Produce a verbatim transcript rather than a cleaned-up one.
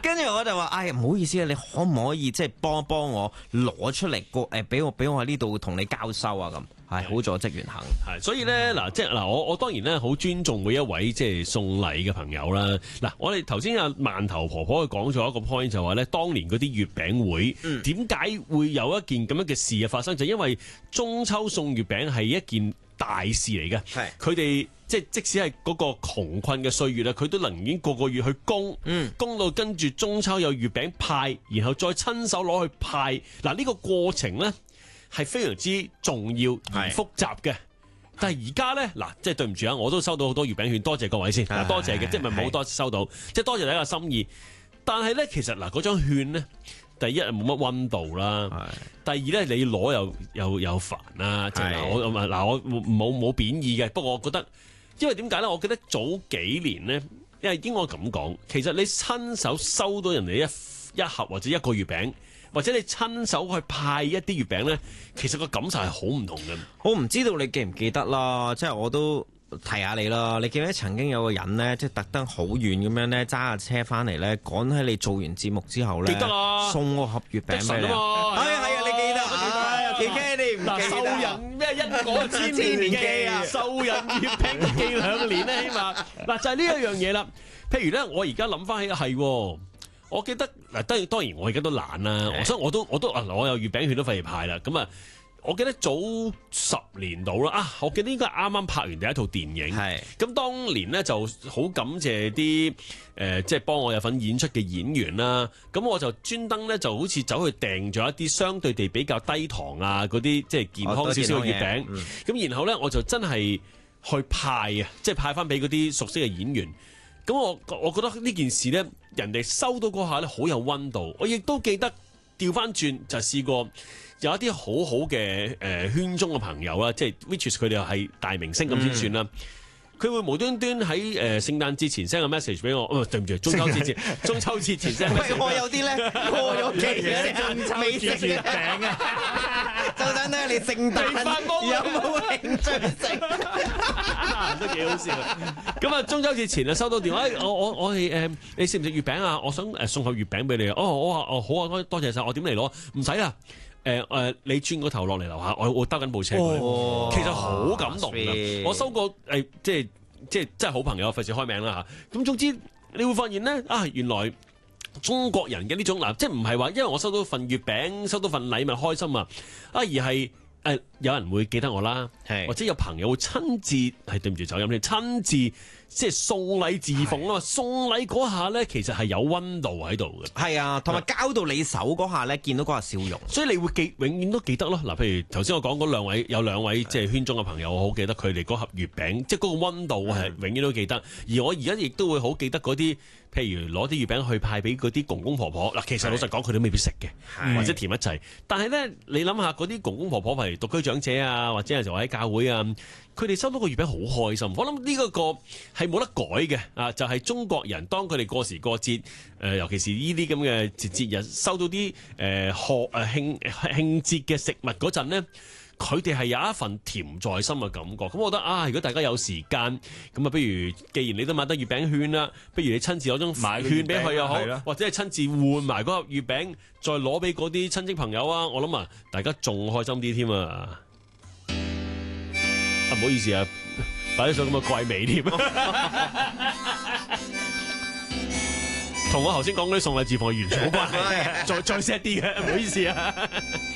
跟住我就話：唉，唔好意思啊，你可唔可以即係幫一幫我攞出嚟個誒，俾我俾我喺呢度同你交收啊咁。係好咗職員肯， 係所以咧嗱，即係嗱，我我當然咧好尊重每一位即係送禮嘅朋友啦。嗱，我哋頭先阿饅頭婆婆佢講咗一個 point 就話咧，當年嗰啲月餅會點解會有一件咁樣嘅事啊發生？就因為中秋送月餅係一件大事嚟嘅，係佢哋即係即使係嗰個窮困嘅歲月啦，佢都能已經個個月去供，嗯，供到跟住中秋有月餅派，然後再親手攞去派。嗱，呢個過程咧係非常之重要而複雜嘅，但係而家咧嗱，即係對唔住啊，我都收到好多月餅券，多謝各位先，嗱多謝嘅，即係唔係冇多收到，即係多謝大家嘅心意。但係咧，其實嗱嗰張券咧，第一係冇乜溫度啦，第二咧你攞又又有煩啦，即係我嗱我冇冇貶義嘅，不過我覺得，因為點解咧？我記得早幾年咧，因為應該咁講，其實你親手收到人哋一一盒或者一個月餅。或者你親手去派一啲月餅咧，其實個感受係好唔同嘅。 我唔知道你記唔記得啦，即係我都提下你啦。你記唔記得曾經有個人咧，即係特登好遠咁樣咧揸架車翻嚟咧，趕喺你做完節目之後咧， 記得啊， 送個盒月餅俾你。係啊係啊，你記得啊？記得你唔記得？ 嗱，受人咩一個千年記啊，受人月餅都記兩年咧，起碼嗱就係呢一樣嘢啦。譬如咧，我而家諗翻起係。我記得嗱，當然當然我而家都懶啦，所以我都我都啊，我有月餅券都費事派啦。咁啊，我記得早十年到啦啊，我記得應該啱啱拍完第一套電影，係咁當年咧就好感謝啲誒、呃，即係幫我有份演出嘅演員啦。咁我就專登咧就好似走去訂咗一啲相對地比較低糖啊嗰啲即係健康少少嘅月餅。咁、嗯、然後咧我就真係去派啊，即係派翻俾嗰啲熟悉嘅演員。咁我我覺得呢件事咧，人哋收到嗰下咧好有溫度。我亦都記得調翻轉就試過有一啲好好嘅誒圈中嘅朋友啦，即係 which is 佢哋又係大明星咁先算啦。佢、嗯、會無端端喺誒聖誕節前 send 個 message 俾我，哦對唔住，中秋節前中秋節前 send message。我有啲咧過咗期嘅中秋節月餅啊，就等等你聖誕有冇興趣食？ 都幾好笑。咁啊，中秋節前啊，收到電話，我我我係誒，你食唔食月餅啊？我想誒送盒月餅俾你啊。哦，我話哦好啊，多謝晒。我點嚟攞？唔使啦。誒、呃、誒、呃，你轉個頭落嚟樓下，我我兜緊部車。哦、其實好感動㗎。我收過誒、呃，即係即係真係好朋友，費事開名啦嚇。咁總之你會發現咧，啊原來中國人嘅呢種嗱，即係唔係話因為我收到份月餅，收到份禮物開心啊，啊而係。誒、呃，有人會記得我啦，或者有朋友會親自係對唔住走音，你親自即係送禮自奉啊嘛！送禮嗰下咧，其實係有溫度喺度嘅。係啊，同埋交到你手嗰下咧，見到嗰下笑容，所以你會記，永遠都記得咯。嗱，譬如頭先我講嗰兩位，有兩位即係圈中嘅朋友，我好記得佢哋嗰盒月餅，即係嗰個溫度係永遠都記得。而我而家亦都會好記得嗰啲，譬如攞啲月餅去派俾嗰啲公公婆婆。嗱，其實老實講，佢都未必食嘅，或者甜一齊。但係咧，你諗下嗰啲公公婆婆，譬如獨居長者啊，或者有時候喺教會啊，佢哋收到個月餅好開心。我諗呢個個係冇得改嘅啊，就係、是、中國人當佢哋過時過節，誒、呃，尤其是呢啲咁嘅節節日，收到啲誒賀誒慶慶節嘅食物嗰陣咧，佢哋係有一份甜在心嘅感覺。咁我覺得啊，如果大家有時間，咁啊，不如既然你都買得月餅券啦，不如你親自攞張買券俾佢又好，或者係親自換埋嗰盒月餅，再攞俾嗰啲親戚朋友啊，我諗啊，大家仲開心啲添啊！啊，唔好意思啊，擺咗上咁嘅怪味添，同我頭先講嗰啲送禮自奉係完全冇關係，再再 sad 啲嘅，唔好意思啊。